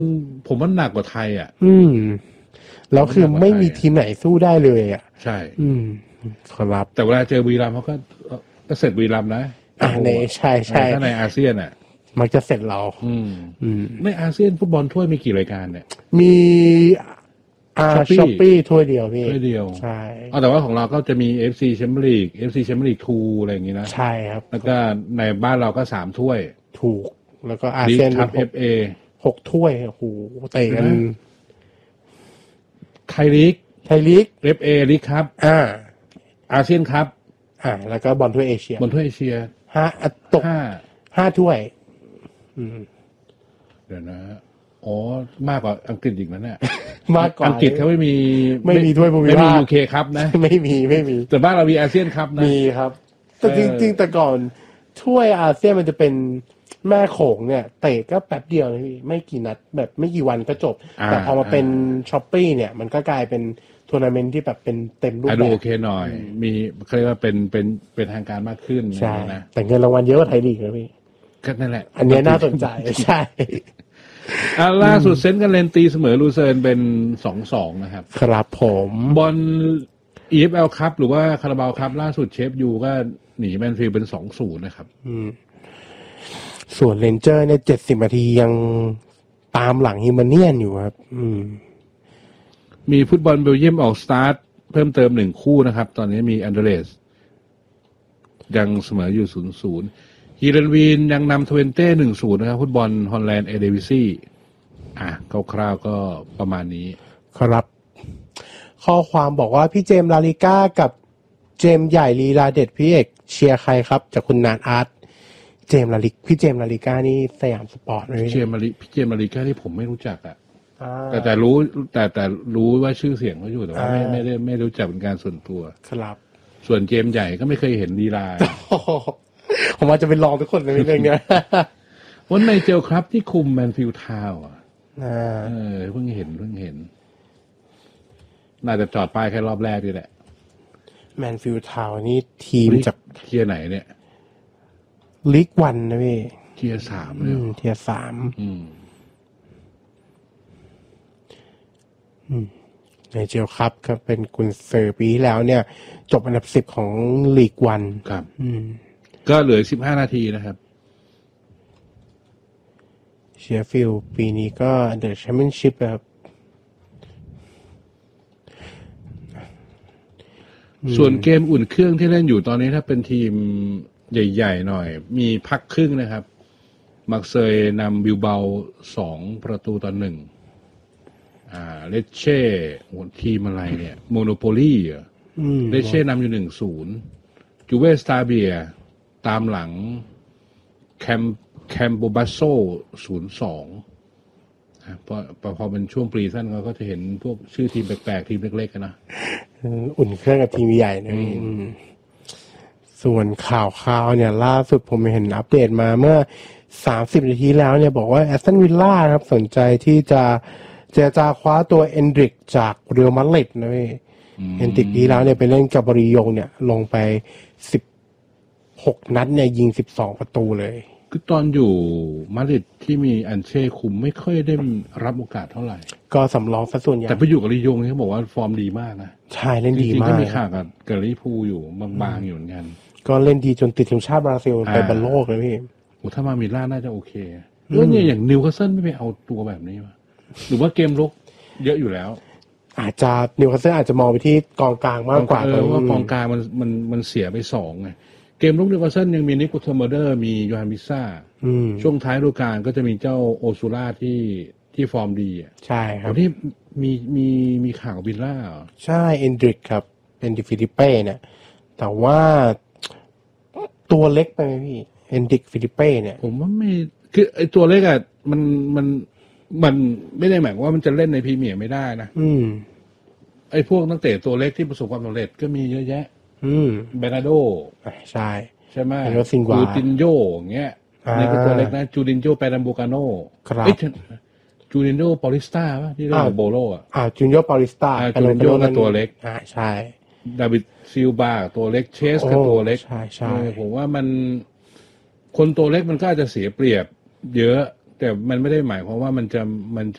ผมว่าหนักกว่าไทยอ่ะแล้วคือไม่มีทีมไหนสู้ได้เลยอ่ะใช่ครับแต่เวลาเจอบุรีรัมย์เขาก็เสร็จบุรีรัมย์นะในใช่ถ้าในอาเซียนอ่ะมักจะเสร็จเราในอาเซียนฟุตบอลถ้วยมีกี่รายการเนี่ยมีช้อปปี้ถ้วยเดียวพี่ถ้วยเดียวใช่แต่ว่าของเราก็จะมี FC Champions League FC Champions League 2อะไรอย่างงี้นะใช่ครับแล้วก็ในบ้านเราก็3ถ้วยถูกแล้วก็อาเซียนครับ FA 6ถ้วยโอ้โหเตะกันไทยลีกFA ลีกครับอาเซียนครับแล้วก็บอลถ้วยเอเชียตก5ถ้วยเดี๋ยวนะมากกว่าอังกฤษอีกนะเนี่ยมากกว่าอังกฤษเขาไม่มีถ้วยภูมิภาคไม่มี UK ครับนะไม่มีแต่บ้านเรามีอาเซียนครับนะมีครับแต่จริงๆแต่ก่อนถ้วยอาเซียนมันจะเป็นแม่โขงเนี่ยเตะก็แป๊บเดียวนะพี่ไม่กี่นัดแบบไม่กี่วันก็จบแต่พอมาเป็นช้อปปี้เนี่ยมันก็กลายเป็นทัวร์นาเมนต์ที่แบบเป็นเต็มรูปแบบโอเคหน่อยมีเขาเรียกว่าเป็นทางการมากขึ้นใช่นะแต่เงินรางวัลเยอะกว่าไทยลีกนะพี่ก็นั่นแหละอันนี้น่าสนใจใช่ล่าสุดเซนต์กันเลนตีเสมอลูเซิร์นเป็น 2-2 นะครับครับผมบอล EFL ครับหรือว่าคาราบาวครับล่าสุดเชฟยูก็หนีแมนฟิลด์เป็น 2-0 นะครับส่วนเรนเจอร์เนี่ย70 นาทียังตามหลังฮิมาเนียนอยู่ครับมีฟุตบอลเบลเยียมออกสตาร์ทเพิ่มเติม1คู่นะครับตอนนี้มีอันเดเรสยังเสมออยู่ 0-0 ฮีเรนวีนยังนำทเวนเต้ 1-0 นะครับฟุตบอลฮอลแลนด์เอเดวิซี่คร่าวๆก็ประมาณนี้ครับข้อความบอกว่าพี่เจมลาลิก้ากับเจมใหญ่ลีลาเด็ดพี่เอกเชียร์ใครครับจากคุณนานอาร์ตพี่เจมลาลิก้านี่สยามสปอร์ตเลยพี่เจมลาลิก้าที่ผมไม่รู้จักแต่รู้ว่าชื่อเสียงเขาอยู่แต่ว่าไม่รู้จักเป็นการส่วนตัวครับส่วนเจมใหญ่ก็ไม่เคยเห็นลีลาผมว่าจะเป็นรองทุกคนในเรื่องนี้วันในเจลครับที่คุมแมนฟิลด์ทาวน์เพิ่งเห็นน่าจะจอดป้ายแค่รอบแรกนี่แหละแมนฟิลด์ทาวน์นี่ทีมจากเทียร์ไหนเนี่ยลีกวันนะพี่เทียร์3เลยเทียร์3ในเจลครับก็เป็นกุนซือปีแล้วเนี่ยจบอันดับ10ของลีกวันครับก็เหลือ15 นาทีนะครับเชียร์ฟิลด์ปีนี้ก็เดอะแชมเปี้ยนชิพครับส่วนเกมอุ่นเครื่องที่เล่นอยู่ตอนนี้ถ้าเป็นทีมใหญ่ๆหน่อยมีพักครึ่งนะครับมักเซยนำบิลเบา2-1เลเช่ทีมอะไรเนี่ยโมโนโปลีเลเช่นำอยู่1-0จูเวสตาเบียตามหลังแคมโบบัสโซ 0-2พอเป็นช่วงปรีซั่นเราก็จะเห็นพวกชื่อทีมแปลกๆทีมเล็กๆนะอุ่นเครื่องกับทีมใหญ่นะส่วนข่าวเนี่ยล่าสุดผมเห็นอัปเดตมาเมื่อ30 นาทีแล้วเนี่ยบอกว่าแอสตันวิลล่าครับสนใจที่จะคว้าตัวเอนดริกจากเรอัลมาดริดนะพี่เอนดริกดีแล้วเนี่ยไปเล่นกับบริยงเนี่ยลงไป16 นัดเนี่ยยิง12 ประตูเลยคือตอนอยู่มาดริดที่มีอันเช่คุมไม่ค่อยได้รับโอกาสเท่าไหร่ก็สำรองซะส่วนใหญ่แต่ไปอยู่กับริยงเขาบอกว่าฟอร์มดีมากนะใช่เล่นดีมากจริงๆก็มีข่าวกับลิพูอยู่บางๆอยู่เหมือนกันก็เล่นดีจนติดทีมชาติบราซิลไปบอลโลกเลยพี่ถ้ามามิลล่าน่าจะโอเคแล้วเนี่ยอย่างนิวคาสเซิลไม่ไปเอาตัวแบบนี้วะหรือว่าเกมรุกเยอะอยู่แล้วอาจจะนิวคาสเซิลอาจจะมองไปที่กองกลางมากกว่าเพราะว่ากองกลางมันเสียไป2ไงเกมรุกนิวคาสเซิลยังมีนิโคล เทอร์เมเดอร์มีโยฮันบิซ่าช่วงท้ายฤดูกาลก็จะมีเจ้าโอซูล่าที่ฟอร์มดีใช่ครับที่มีข่าววิลล่าใช่เอนดริกครับเป็นดิฟิลิเป้เนี่ยแต่ว่าตัวเล็กไปไหมพี่เอนดริกฟิลิเป้เนี่ยผมว่าไม่คือไอตัวเล็กอ่ะมันไม่ได้หมายว่ามันจะเล่นในพรีเมียร์ไม่ได้นะไอพวกนักเตะตัวเล็กที่ประสบความสำเร็จก็มีเยอะแยะเบนาโดใช่ไหมจูตินโยอย่างเงี้ยนี่ก็ตัวเล็กนะจูดินโยเปรัมโบกาโนจูดินโยปอลิสตาป่ะที่เล่นกับโบโลจูดินโยปอลิสตาจูดินโยก็ตัวเล็กใช่ดาวิดซิลบาตัวเล็กเชสก็ตัวเล็กใช่ผมว่าคนตัวเล็กมันก็อาจจะเสียเปรียบเยอะแต่มันไม่ได้หมายความว่ามันจะ